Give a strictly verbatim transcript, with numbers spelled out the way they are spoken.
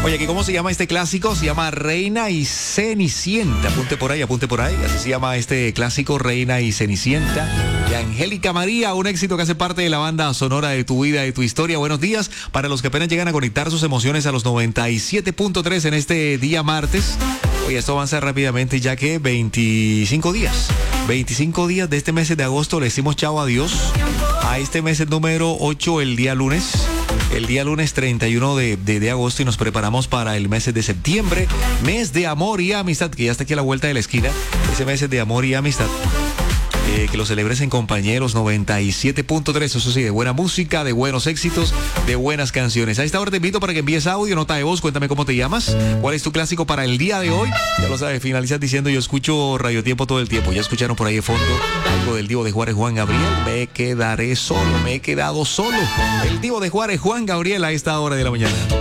Oye, ¿qué cómo se llama este clásico? Se llama Reina y Cenicienta. Apunte por ahí, apunte por ahí. Así se llama este clásico, Reina y Cenicienta. De Angélica María, un éxito que hace parte de la banda sonora de tu vida y tu historia. Buenos días para los que apenas llegan a conectar sus emociones a los noventa y siete punto tres en este día martes. Oye, esto avanza rápidamente ya que veinticinco días. veinticinco días de este mes de agosto le decimos chao a Dios. A este mes el número ocho el día lunes. El día lunes treinta y uno de, de, de agosto y nos preparamos para el mes de septiembre, mes de amor y amistad, que ya está aquí a la vuelta de la esquina, ese mes de amor y amistad. Eh, que lo celebres en compañeros noventa y siete punto tres, eso sí, de buena música, de buenos éxitos, de buenas canciones. A esta hora te invito para que envíes audio, nota de voz, cuéntame cómo te llamas, cuál es tu clásico para el día de hoy. Ya lo sabes, finalizas diciendo yo escucho Radio Tiempo todo el tiempo. Ya escucharon por ahí de fondo algo del Divo de Juárez, Juan Gabriel. Me quedaré solo, me he quedado solo. El Divo de Juárez, Juan Gabriel, a esta hora de la mañana.